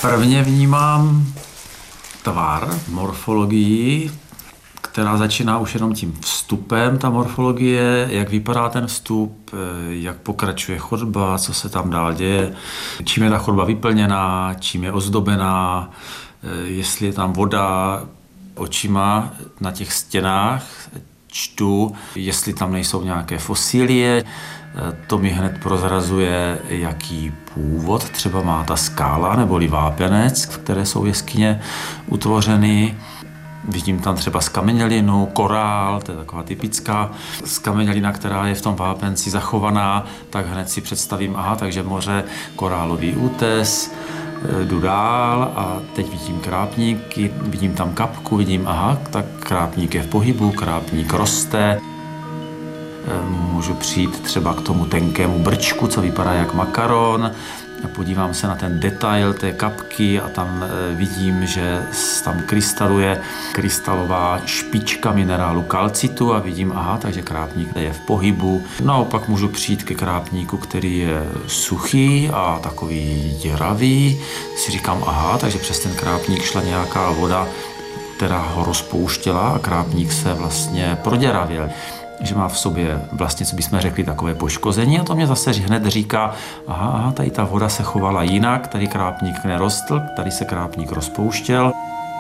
Prvně vnímám tvar, morfologii, která začíná už jenom tím vstupem, ta morfologie, jak vypadá ten vstup, jak pokračuje chodba, co se tam dál děje, čím je ta chodba vyplněná, čím je ozdobená, jestli je tam voda, očima na těch stěnách čtu, jestli tam nejsou nějaké fosílie. To mi hned prozrazuje, jaký původ třeba má ta skála neboli vápenec, v které jsou jeskyně utvořeny. Vidím tam třeba skamenělinu, korál, to je taková typická skamenělina, která je v tom vápenci zachovaná, tak hned si představím, takže moře, korálový útes, jdu dál a teď vidím krápníky, vidím tam kapku, vidím, tak krápník je v pohybu, krápník roste. Můžu přijít třeba k tomu tenkému brčku, co vypadá jak makaron. Podívám se na ten detail té kapky a tam vidím, že tam krystaluje krystalová špička minerálu kalcitu a vidím, takže krápník je v pohybu. Pak můžu přijít ke krápníku, který je suchý a takový děravý. Si říkám, takže přes ten krápník šla nějaká voda, která ho rozpouštěla a krápník se vlastně proděravěl. Že má v sobě vlastně, co bychom řekli, takové poškození a to mě zase hned říká, tady ta voda se chovala jinak, tady krápník nerostl, tady se krápník rozpouštěl.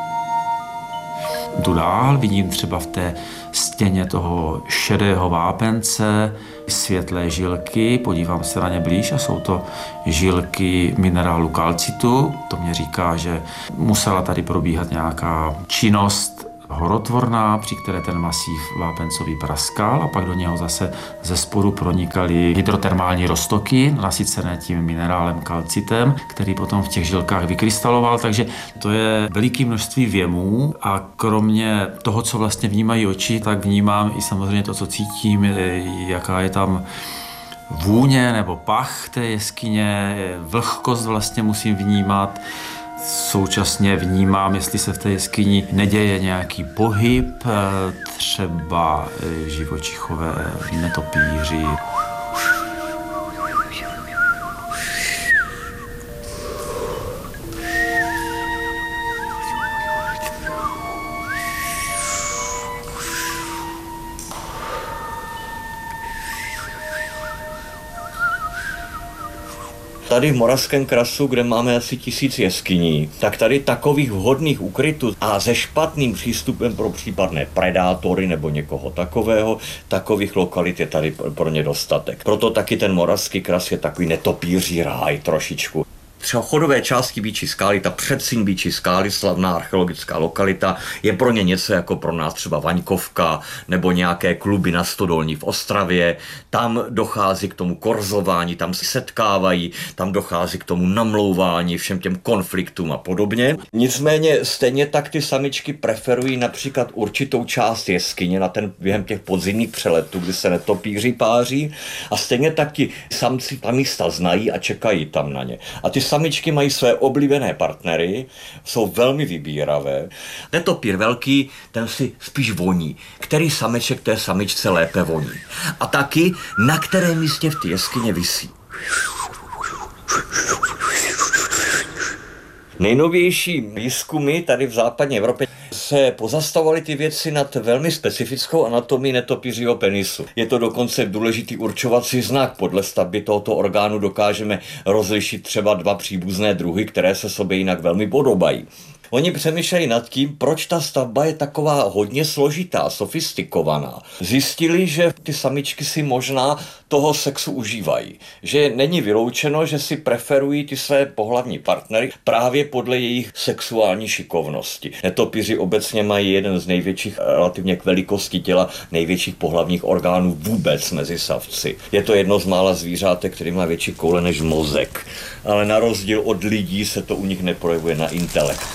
Jdu dál, vidím třeba v té stěně toho šedého vápence světlé žilky, podívám se na ně blíž a jsou to žilky minerálu kalcitu. To mě říká, že musela tady probíhat nějaká činnost horotvorná, při které ten masív vápencový praskal a pak do něho zase ze spodu pronikaly hydrotermální roztoky, nasycené tím minerálem kalcitem, který potom v těch žilkách vykrystaloval, takže to je veliké množství věmů a kromě toho, co vlastně vnímají oči, tak vnímám i samozřejmě to, co cítím, jaká je tam vůně nebo pach té jeskyně, vlhkost vlastně musím vnímat. Současně vnímám, jestli se v té jeskyni neděje nějaký pohyb, třeba živočichové netopýři. Tady v Moravském krasu, kde máme asi 1000 jeskyní, tak tady takových vhodných ukrytů a se špatným přístupem pro případné predátory nebo někoho takového, takových lokalit je tady pro ně dostatek. Proto taky ten Moravský kras je takový netopýří ráj trošičku. Třeba chodové části Býčí skály, ta předsíň Býčí skály, slavná archeologická lokalita, je pro ně něco jako pro nás třeba Vaňkovka nebo nějaké kluby na Stodolní v Ostravě. Tam dochází k tomu korzování, tam se setkávají, tam dochází k tomu namlouvání, všem těm konfliktům a podobně. Nicméně stejně tak ty samičky preferují například určitou část jeskyně během těch podzimních přeletů, kdy se netopýři páří a stejně tak ti samci ta místa znají a čekají tam na ně. A ty samičky mají své oblíbené partnery, jsou velmi vybíravé. Netopýr velký, ten si spíš voní. Který sameček té samičce lépe voní. A taky, na kterém místě v té jeskyně visí. Nejnovější výzkumy tady v západní Evropě se pozastavovaly ty věci nad velmi specifickou anatomii netopýřího penisu. Je to dokonce důležitý určovací znak. Podle stavby tohoto orgánu dokážeme rozlišit třeba 2 příbuzné druhy, které se sobě jinak velmi podobají. Oni přemýšleli nad tím, proč ta stavba je taková hodně složitá, sofistikovaná. Zjistili, že ty samičky si možná toho sexu užívají. Že není vyloučeno, že si preferují ty své pohlavní partnery právě podle jejich sexuální šikovnosti. Netopýři obecně mají jeden z největších, relativně k velikosti těla, největších pohlavních orgánů vůbec mezi savci. Je to jedno z mála zvířátek, který má větší koule než mozek. Ale na rozdíl od lidí se to u nich neprojevuje na intelektu.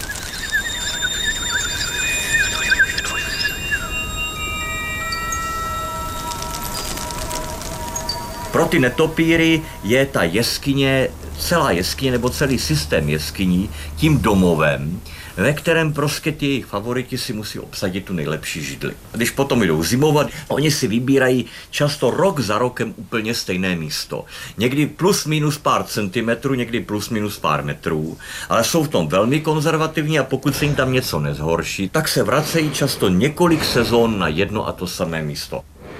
Pro ty netopýry je ta jeskyně, celá jeskyně nebo celý systém jeskyní tím domovem, ve kterém prostě ty jejich favoriti si musí obsadit tu nejlepší židli. A když potom jdou zimovat, oni si vybírají často rok za rokem úplně stejné místo. Někdy plus minus pár centimetrů, někdy plus minus pár metrů, ale jsou v tom velmi konzervativní a pokud se jim tam něco nezhorší, tak se vracejí často několik sezón na jedno a to samé místo.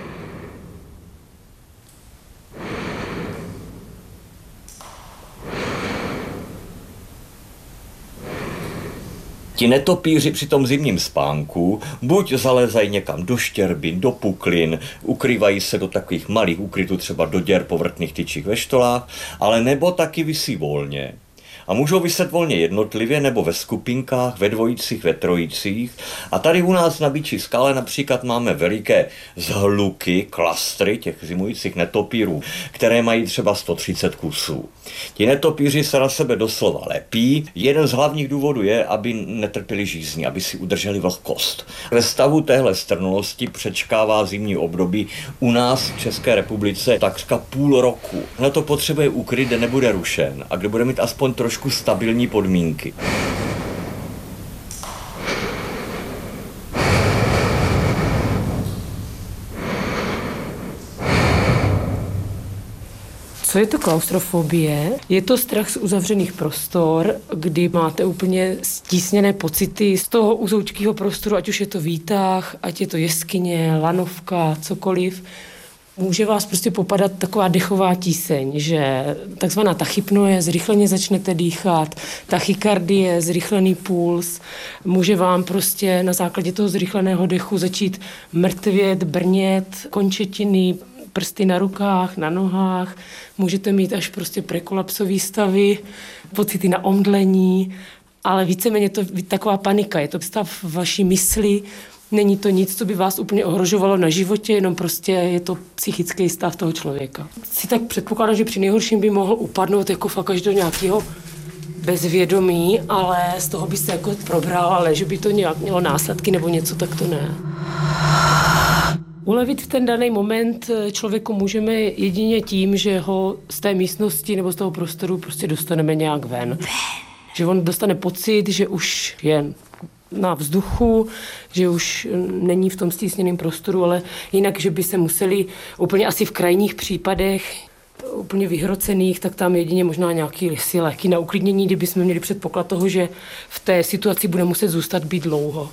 Ti netopíři při tom zimním spánku buď zalézají někam do štěrbin, do puklin, ukrývají se do takových malých ukrytů, třeba do děr povrtných tyčích ve štolách, ale nebo taky visí volně. A můžou vyset volně jednotlivě nebo ve skupinkách, ve dvojicích, ve trojicích. A tady u nás na Býčí skále například máme veliké zhluky, klastry těch zimujících netopírů, které mají třeba 130 kusů. Ti netopíři se na sebe doslova lepí. Jeden z hlavních důvodů je, aby netrpěli žízní, aby si udrželi vlhkost. Ve stavu téhle strnulosti přečkává zimní období u nás v České republice takřka půl roku. Na to potřebuje ukryt, kde nebude rušen a kde bude mít aspoň trošku stabilní podmínky. Co je to klaustrofobie? Je to strach z uzavřených prostor, kdy máte úplně stísněné pocity z toho uzoučkého prostoru, ať už je to výtah, ať je to jeskyně, lanovka, cokoliv. Může vás prostě popadat taková dechová tíseň, že takzvaná tachypnoje, zrychleně začnete dýchat, tachykardie, zrychlený puls, může vám prostě na základě toho zrychleného dechu začít mrtvět, brnět, končetiny, prsty na rukách, na nohách, můžete mít až prostě prekolapsový stavy, pocity na omdlení, ale víceméně to taková panika, je to stav vaší mysli, není to nic, co by vás úplně ohrožovalo na životě, jenom prostě je to psychický stav toho člověka. Si tak předpokládám, že při nejhorším by mohl upadnout jako fakt až do nějakého bezvědomí, ale z toho by se jako probral, ale že by to nějak mělo následky nebo něco, tak to ne. Ulevit v ten daný moment člověku můžeme jedině tím, že ho z té místnosti nebo z toho prostoru prostě dostaneme nějak ven. Že on dostane pocit, že už je na vzduchu, že už není v tom stísněném prostoru, ale jinak, že by se museli úplně asi v krajních případech úplně vyhrocených, tak tam jedině možná nějaký léky na uklidnění, kdyby jsme měli předpoklad toho, že v té situaci bude muset zůstat být dlouho.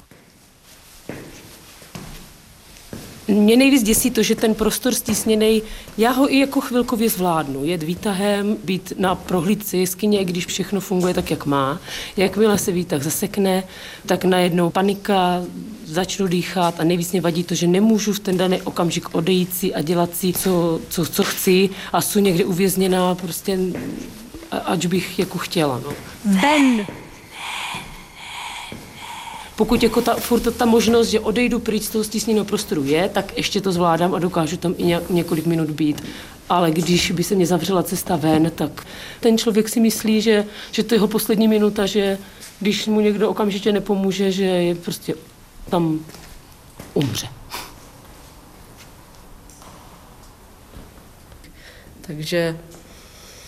Mě nejvíc děsí to, že ten prostor stísněnej, já ho i jako chvilkově zvládnu. Jet výtahem, být na prohlídce jeskyně, když všechno funguje tak, jak má. Jakmile se výtah zasekne, tak najednou panika, začnu dýchat a nejvíc mě vadí to, že nemůžu v ten daný okamžik odejít si a dělat si, co chci a jsou někde uvězněná prostě, ať bych jako chtěla. No. Ven! Pokud jako furt ta možnost, že odejdu pryč z toho stísněného prostoru je, tak ještě to zvládám a dokážu tam i několik minut být. Ale když by se mě zavřela cesta ven, tak ten člověk si myslí, že to je jeho poslední minuta, že když mu někdo okamžitě nepomůže, že je prostě tam umře. Takže